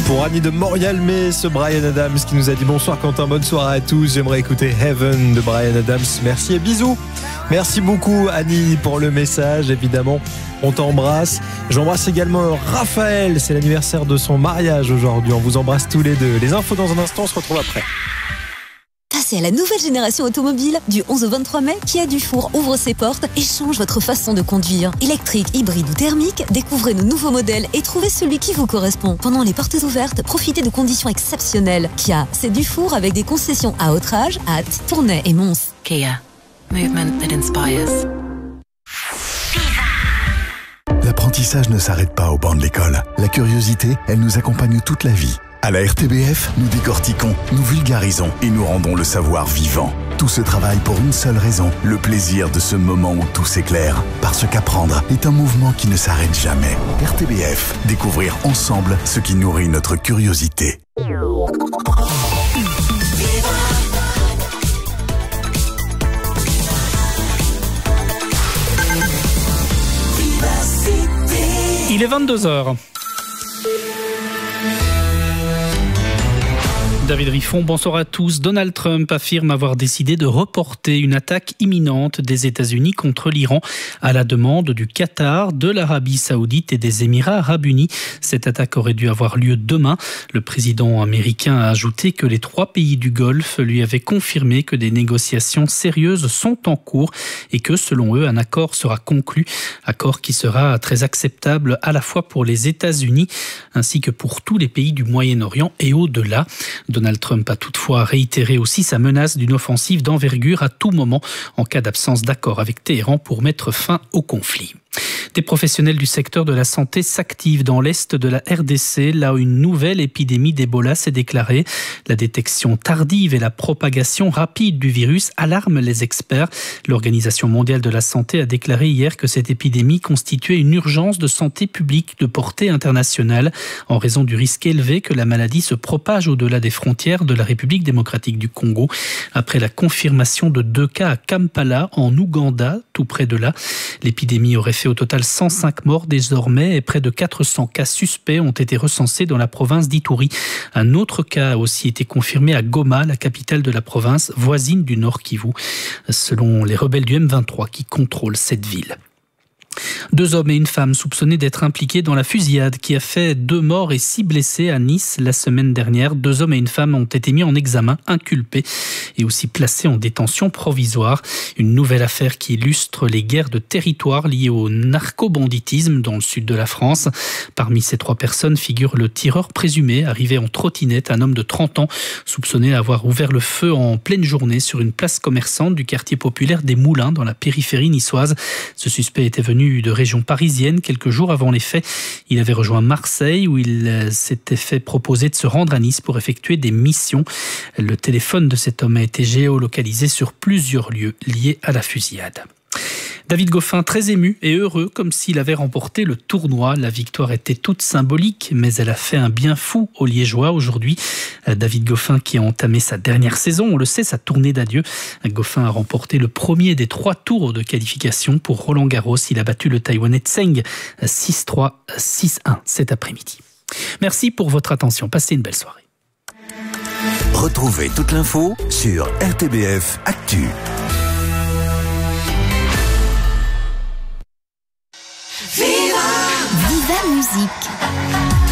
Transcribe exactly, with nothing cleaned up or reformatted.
Pour Annie de Montréal-Metz, ce Bryan Adams qui nous a dit bonsoir Quentin, bonne soirée à tous. J'aimerais écouter Heaven de Bryan Adams. Merci et bisous. Merci beaucoup Annie pour le message, évidemment. On t'embrasse. J'embrasse également Raphaël. C'est l'anniversaire de son mariage aujourd'hui. On vous embrasse tous les deux. Les infos dans un instant, on se retrouve après. Passez à la nouvelle génération automobile. Du onze au vingt-trois mai, Kia Dufour ouvre ses portes et change votre façon de conduire. Électrique, hybride ou thermique, découvrez nos nouveaux modèles et trouvez celui qui vous correspond. Pendant les portes ouvertes, profitez de conditions exceptionnelles. Kia, c'est Dufour avec des concessions à Autrage, Ath, Tournai et Mons. Kia, movement that inspires. L'apprentissage ne s'arrête pas au banc de l'école. La curiosité, elle nous accompagne toute la vie. À la R T B F, nous décortiquons, nous vulgarisons et nous rendons le savoir vivant. Tout ce travail pour une seule raison, le plaisir de ce moment où tout s'éclaire. Parce qu'apprendre est un mouvement qui ne s'arrête jamais. R T B F, découvrir ensemble ce qui nourrit notre curiosité. Il est vingt-deux heures. David Riffon, bonsoir à tous. Donald Trump affirme avoir décidé de reporter une attaque imminente des États-Unis contre l'Iran à la demande du Qatar, de l'Arabie Saoudite et des Émirats Arabes Unis. Cette attaque aurait dû avoir lieu demain. Le président américain a ajouté que les trois pays du Golfe lui avaient confirmé que des négociations sérieuses sont en cours et que, selon eux, un accord sera conclu. Accord qui sera très acceptable à la fois pour les États-Unis ainsi que pour tous les pays du Moyen-Orient et au-delà. Donald Trump a toutefois réitéré aussi sa menace d'une offensive d'envergure à tout moment en cas d'absence d'accord avec Téhéran pour mettre fin au conflit. Des professionnels du secteur de la santé s'activent dans l'est de la R D C, là où une nouvelle épidémie d'Ebola s'est déclarée. La détection tardive et la propagation rapide du virus alarment les experts. L'Organisation mondiale de la santé a déclaré hier que cette épidémie constituait une urgence de santé publique de portée internationale en raison du risque élevé que la maladie se propage au-delà des frontières de la République démocratique du Congo. Après la confirmation de deux cas à Kampala, en Ouganda, tout près de là, l'épidémie aurait fait au total cent cinq morts désormais et près de quatre cents cas suspects ont été recensés dans la province d'Ituri. Un autre cas a aussi été confirmé à Goma, la capitale de la province, voisine du Nord Kivu, selon les rebelles du M vingt-trois qui contrôlent cette ville. Deux hommes et une femme soupçonnés d'être impliqués dans la fusillade qui a fait deux morts et six blessés à Nice la semaine dernière. Deux hommes et une femme ont été mis en examen, inculpés et aussi placés en détention provisoire. Une nouvelle affaire qui illustre les guerres de territoire liées au narcobanditisme dans le sud de la France. Parmi ces trois personnes figure le tireur présumé, arrivé en trottinette, un homme de trente ans, soupçonné d'avoir ouvert le feu en pleine journée sur une place commerçante du quartier populaire des Moulins dans la périphérie niçoise. Ce suspect était venu de région parisienne quelques jours avant les faits. Il avait rejoint Marseille où il s'était fait proposer de se rendre à Nice pour effectuer des missions. Le téléphone de cet homme a été géolocalisé sur plusieurs lieux liés à la fusillade. David Goffin, très ému et heureux, comme s'il avait remporté le tournoi. La victoire était toute symbolique, mais elle a fait un bien fou aux Liégeois aujourd'hui. David Goffin qui a entamé sa dernière saison, on le sait, sa tournée d'adieu. Goffin a remporté le premier des trois tours de qualification pour Roland Garros. Il a battu le Taïwanais Tseng six trois, six un cet après-midi. Merci pour votre attention. Passez une belle soirée. Retrouvez toute l'info sur R T B F Actu. Viva Musique.